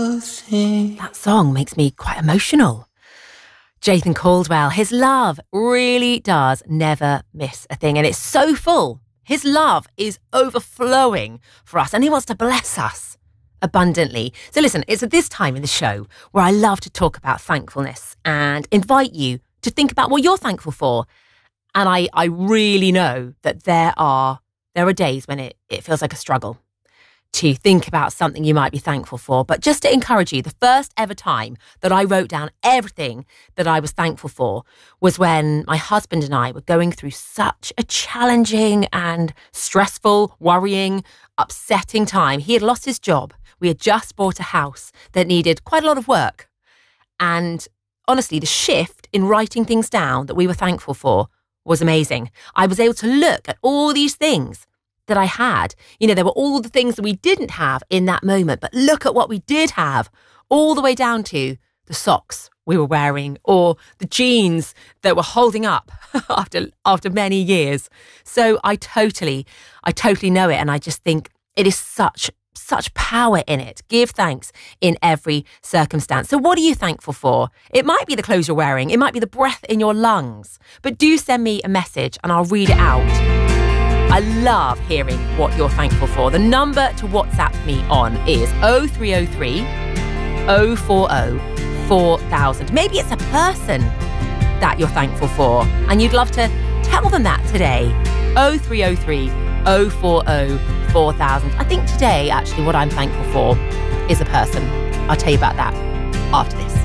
That song makes me quite emotional. Jathan Caldwell, his love really does never miss a thing, and it's so full. His love is overflowing for us, and he wants to bless us abundantly. So listen, it's at this time in the show where I love to talk about thankfulness and invite you to think about what you're thankful for. And I really know that there are days when it feels like a struggle to think about something you might be thankful for. But just to encourage you, the first ever time that I wrote down everything that I was thankful for was when my husband and I were going through such a challenging and stressful, worrying, upsetting time. He had lost his job. We had just bought a house that needed quite a lot of work. And honestly, the shift in writing things down that we were thankful for was amazing. I was able to look at all these things that I had. You know, there were all the things that we didn't have in that moment, but look at what we did have, all the way down to the socks we were wearing or the jeans that were holding up after many years. So I totally know it. And I just think it is such power in it. Give thanks in every circumstance. So what are you thankful for? It might be the clothes you're wearing. It might be the breath in your lungs. But do send me a message and I'll read it out. I love hearing what you're thankful for. The number to WhatsApp me on is 0303 040 4000. Maybe it's a person that you're thankful for and you'd love to tell them that today. 0303 040 4000. I think today, actually, what I'm thankful for is a person. I'll tell you about that after this.